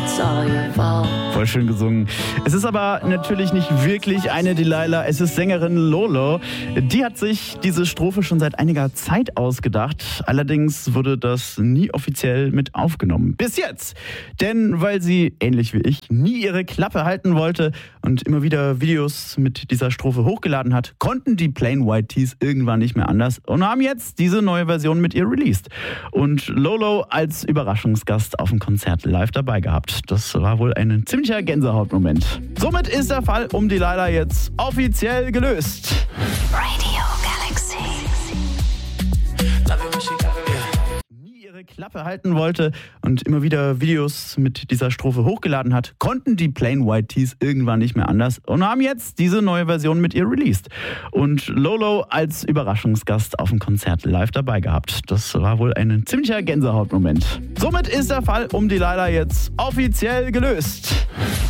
it's all your fault. Voll schön gesungen. Es ist aber natürlich nicht wirklich eine Delilah, es ist Sängerin Lolo. Die hat sich diese Strophe schon seit einiger Zeit ausgedacht. Allerdings wurde das nie offiziell mit aufgenommen. Bis jetzt. Denn weil sie, ähnlich wie ich, nie ihre Klappe halten wollte und immer wieder Videos mit dieser Strophe hochgeladen hat, konnten die Plain White T's irgendwann nicht mehr anders und haben jetzt diese neue Version mit ihr released. Und Lolo als Überraschungsgast auf dem Konzert live dabei gehabt. Das war wohl ein ziemlicher Gänsehautmoment. Somit ist der Fall um Delilah jetzt offiziell gelöst. Radio Galaxy. Nie ihre Klappe halten wollte und immer wieder Videos mit dieser Strophe hochgeladen hat, konnten die Plain White T's irgendwann nicht mehr anders und haben jetzt diese neue Version mit ihr released. Und Lolo als Überraschungsgast auf dem Konzert live dabei gehabt. Das war wohl ein ziemlicher Gänsehautmoment. Somit ist der Fall um Delilah jetzt offiziell gelöst.